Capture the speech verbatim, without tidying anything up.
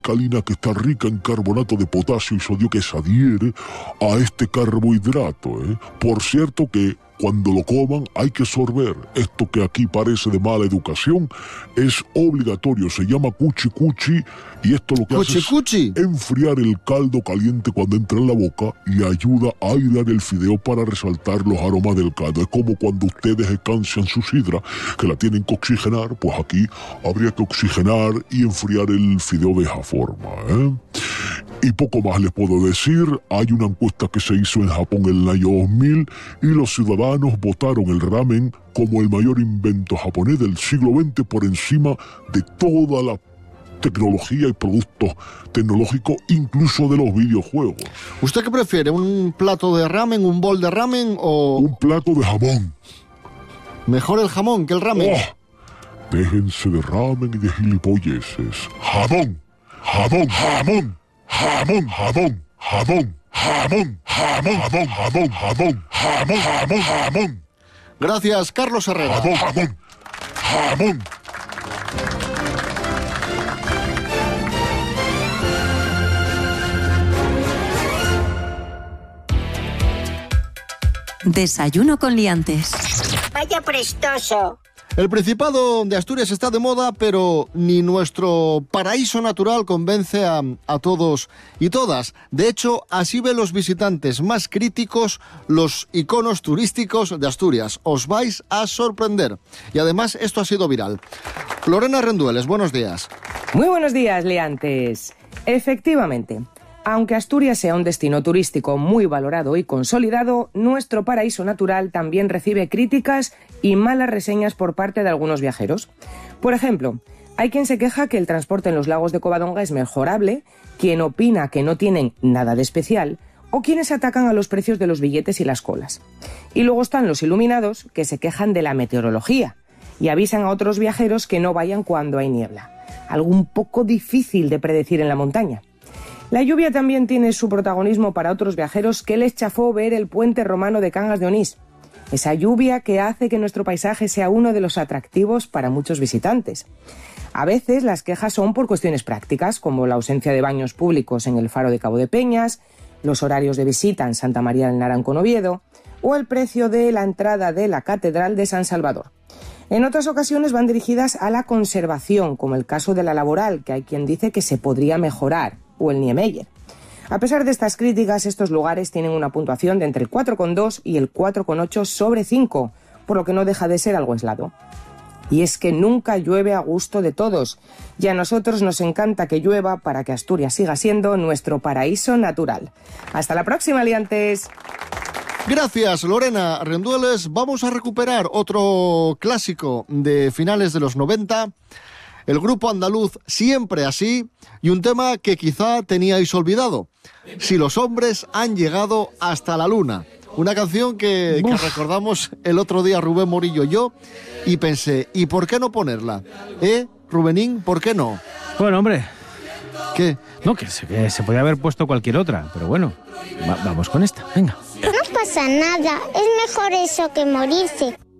alcalina que está rica en carbonato de potasio y sodio que se adhiere a este carbohidrato, ¿eh? Por cierto que cuando lo coman hay que sorber. Esto que aquí parece de mala educación es obligatorio. Se llama cuchi cuchi y esto lo que cuchi, hace cuchi. es enfriar el caldo caliente cuando entra en la boca y ayuda a airear el fideo para resaltar los aromas del caldo. Es como cuando ustedes escancian su sidra, que la tienen que oxigenar, pues aquí habría que oxigenar y enfriar el fideo de esa forma, ¿eh? Y poco más les puedo decir. Hay una encuesta que se hizo en Japón en el año dos mil y los ciudadanos votaron el ramen como el mayor invento japonés del siglo veinte por encima de toda la tecnología y productos tecnológicos, incluso de los videojuegos. ¿Usted qué prefiere? ¿Un plato de ramen, un bol de ramen o...? Un plato de jamón. Mejor el jamón que el ramen. Oh, déjense de ramen y de gilipolleces. Jamón, jamón, jamón. Jamón, jamón, jamón, jamón, jamón, jamón, jamón, jamón, jamón, jamón, jamón. Gracias, Carlos Herrera. Jamón, jamón, jamón. Desayuno con liantes. Vaya prestoso. El Principado de Asturias está de moda, pero ni nuestro paraíso natural convence a, a todos y todas. De hecho, así ven los visitantes más críticos los iconos turísticos de Asturias. Os vais a sorprender. Y además, esto ha sido viral. Lorena Rendueles, buenos días. Muy buenos días, liantes. Efectivamente, aunque Asturias sea un destino turístico muy valorado y consolidado, nuestro paraíso natural también recibe críticas y malas reseñas por parte de algunos viajeros. Por ejemplo, hay quien se queja que el transporte en los lagos de Covadonga es mejorable, quien opina que no tienen nada de especial, o quienes atacan a los precios de los billetes y las colas. Y luego están los iluminados, que se quejan de la meteorología y avisan a otros viajeros que no vayan cuando hay niebla, algo un poco difícil de predecir en la montaña. La lluvia también tiene su protagonismo para otros viajeros que les chafó ver el puente romano de Cangas de Onís. Esa lluvia que hace que nuestro paisaje sea uno de los atractivos para muchos visitantes. A veces las quejas son por cuestiones prácticas, como la ausencia de baños públicos en el Faro de Cabo de Peñas, los horarios de visita en Santa María del Naranco en Oviedo, o el precio de la entrada de la Catedral de San Salvador. En otras ocasiones van dirigidas a la conservación, como el caso de la Laboral, que hay quien dice que se podría mejorar, o el Niemeyer. A pesar de estas críticas, estos lugares tienen una puntuación de entre el cuatro coma dos y el cuatro coma ocho sobre cinco, por lo que no deja de ser algo aislado. Y es que nunca llueve a gusto de todos, y a nosotros nos encanta que llueva para que Asturias siga siendo nuestro paraíso natural. Hasta la próxima, liantes. Gracias, Lorena Rendueles. Vamos a recuperar otro clásico de finales de los noventa, el grupo andaluz Siempre Así, y un tema que quizá teníais olvidado, Si los hombres han llegado hasta la luna. Una canción que, que recordamos el otro día Rubén Morillo y yo, y pensé, ¿y por qué no ponerla? ¿Eh, Rubenín? ¿Por qué no? Bueno, hombre. ¿Qué? No, que se, que se podía haber puesto cualquier otra, pero bueno, va, vamos con esta, venga. No pasa nada, es mejor eso que morirse.